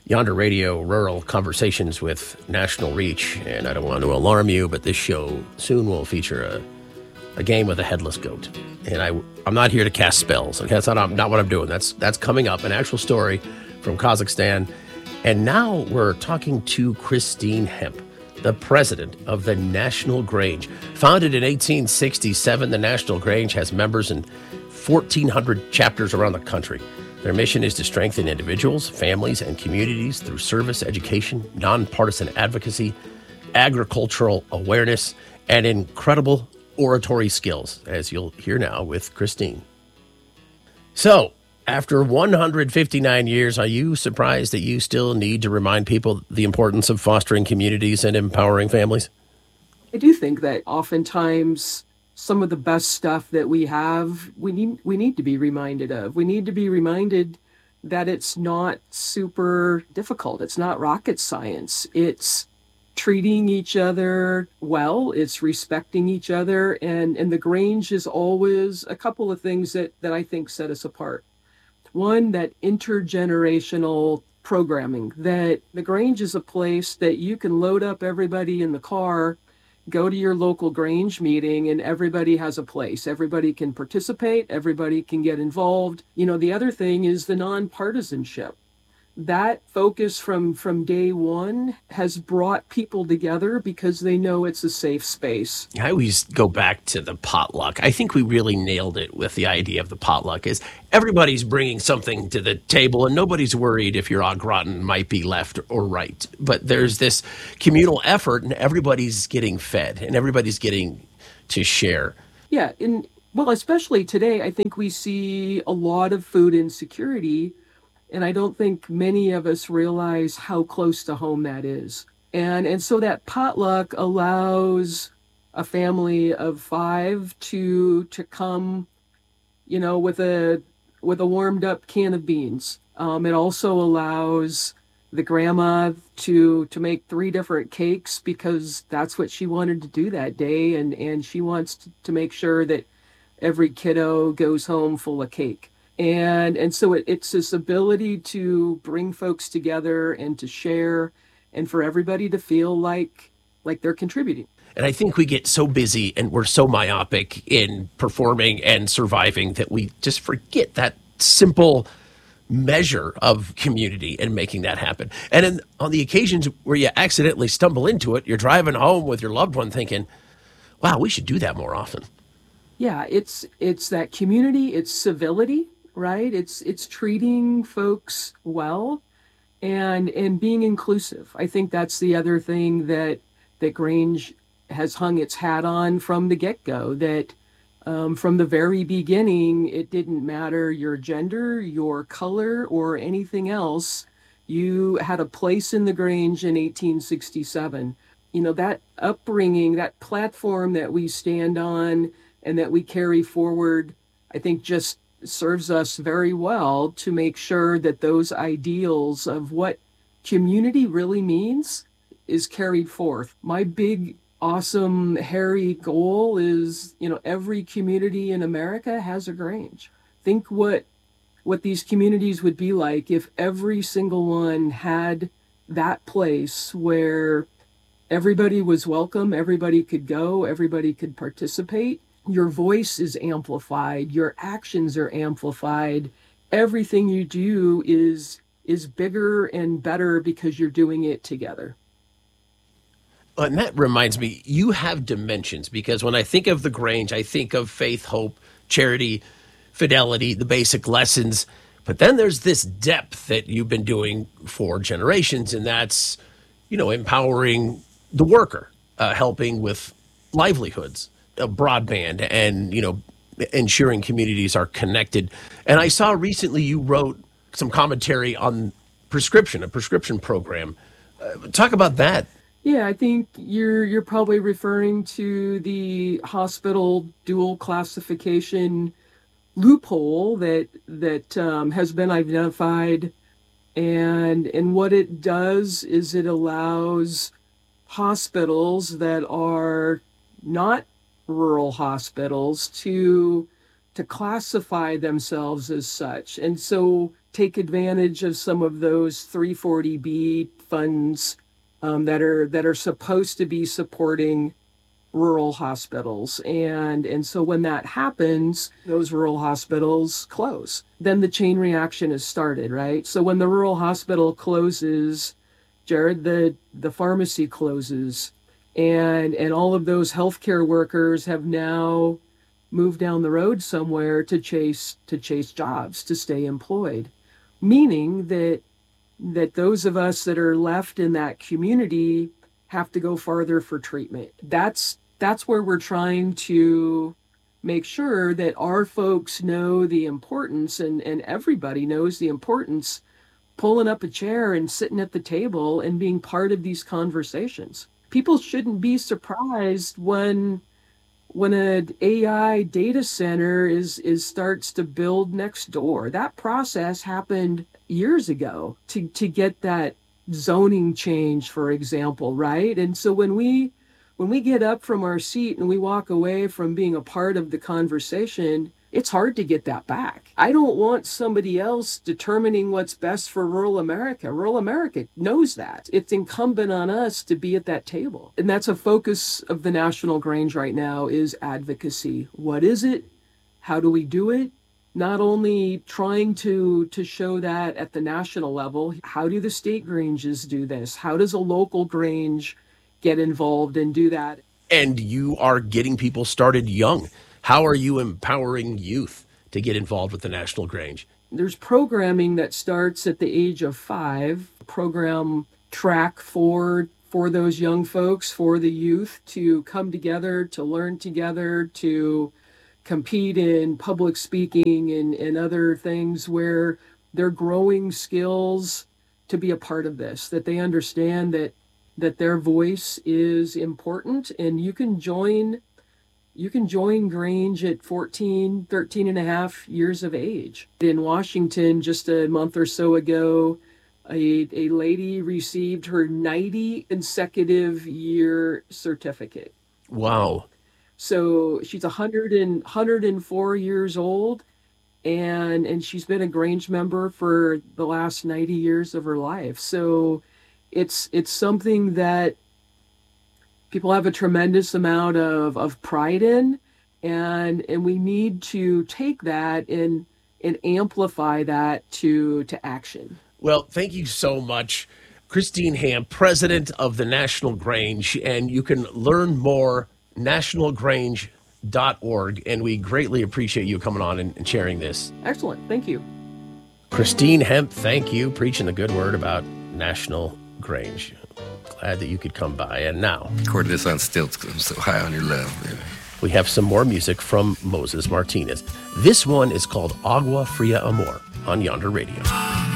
Yonder Radio Rural Conversations with National Reach. And I don't want to alarm you, but this show soon will feature a game with a headless goat. And I'm not here to cast spells. Okay, that's not what I'm doing. That's coming up, an actual story from Kazakhstan. And now we're talking to Christine Hemp, the president of the National Grange. Founded in 1867, the National Grange has members in 1,400 chapters around the country. Their mission is to strengthen individuals, families, and communities through service, education, nonpartisan advocacy, agricultural awareness, and incredible oratory skills, as you'll hear now with Christine. So, after 159 years, are you surprised that you still need to remind people the importance of fostering communities and empowering families? I do think that oftentimes some of the best stuff that we have, we need to be reminded of. We need to be reminded that it's not super difficult. It's not rocket science. It's treating each other well. It's respecting each other. And the Grange is always a couple of things that I think set us apart. One, that intergenerational programming, that the Grange is a place that you can load up everybody in the car, go to your local Grange meeting, and everybody has a place. Everybody can participate. Everybody can get involved. You know, the other thing is the nonpartisanship. That focus from day one has brought people together because they know it's a safe space. I always go back to the potluck. I think we really nailed it with the idea of the potluck is everybody's bringing something to the table and nobody's worried if your au gratin might be left or right. But there's this communal effort and everybody's getting fed and everybody's getting to share. Yeah, well, especially today, I think we see a lot of food insecurity. And I don't think many of us realize how close to home that is. And so that potluck allows a family of 5 to come, you know, with a warmed up can of beans. It also allows the grandma to make 3 different cakes because that's what she wanted to do that day. And she wants to make sure that every kiddo goes home full of cake. And so it's this ability to bring folks together and to share and for everybody to feel like they're contributing. And I think we get so busy and we're so myopic in performing and surviving that we just forget that simple measure of community and making that happen. And on the occasions where you accidentally stumble into it, you're driving home with your loved one thinking, wow, we should do that more often. Yeah, it's that community, it's civility. Right? It's treating folks well and being inclusive. I think that's the other thing that Grange has hung its hat on from the get-go, that from the very beginning, it didn't matter your gender, your color, or anything else. You had a place in the Grange in 1867. You know, that upbringing, that platform that we stand on and that we carry forward, I think just serves us very well to make sure that those ideals of what community really means is carried forth. My big, awesome, hairy goal is, you know, every community in America has a Grange. Think what these communities would be like if every single one had that place where everybody was welcome, everybody could go, everybody could participate. Your voice is amplified, your actions are amplified. Everything you do is bigger and better because you're doing it together. And that reminds me, you have dimensions, because when I think of the Grange, I think of faith, hope, charity, fidelity, the basic lessons. But then there's this depth that you've been doing for generations, and that's, you know, empowering the worker, helping with livelihoods, broadband, and, you know, ensuring communities are connected. And I saw recently you wrote some commentary on a prescription program. Talk about that. Yeah, I think you're probably referring to the hospital dual classification loophole that has been identified, and what it does is it allows hospitals that are not rural hospitals to classify themselves as such. And so take advantage of some of those 340B funds that are supposed to be supporting rural hospitals. And so when that happens, those rural hospitals close. Then the chain reaction is started, right? So when the rural hospital closes, Jared, the pharmacy closes, and all of those healthcare workers have now moved down the road somewhere to chase jobs, to stay employed. Meaning that those of us that are left in that community have to go farther for treatment. That's where we're trying to make sure that our folks know the importance, and everybody knows the importance, pulling up a chair and sitting at the table and being part of these conversations. People shouldn't be surprised when an AI data center starts to build next door. That process happened years ago to get that zoning change, for example, right? And so when we get up from our seat and we walk away from being a part of the conversation, it's hard to get that back. I don't want somebody else determining what's best for rural America. Rural America knows that. It's incumbent on us to be at that table. And that's a focus of the National Grange right now, is advocacy. What is it? How do we do it? Not only trying to show that at the national level, how do the state Granges do this? How does a local Grange get involved and do that? And you are getting people started young. How are you empowering youth to get involved with the National Grange? There's programming that starts at the age of 5, program track for those young folks, for the youth to come together, to learn together, to compete in public speaking and other things where they're growing skills to be a part of this, that they understand that their voice is important. And you can join Grange at 13 and a half years of age. In Washington, just a month or so ago, a lady received her 90 consecutive year certificate. Wow. So she's 104 years old, and she's been a Grange member for the last 90 years of her life. So it's something that people have a tremendous amount of pride in, and we need to take that and amplify that to action. Well, thank you so much, Christine Hamp, president of the National Grange, and you can learn more nationalgrange.org, and we greatly appreciate you coming on and sharing this. Excellent. Thank you. Christine Hamp, thank you, preaching the good word about National Grange. Glad that you could come by. And now, recording this on stilts because I'm so high on your love, baby. We have some more music from Moses Martinez. This one is called Agua Fria Amor on Yonder Radio.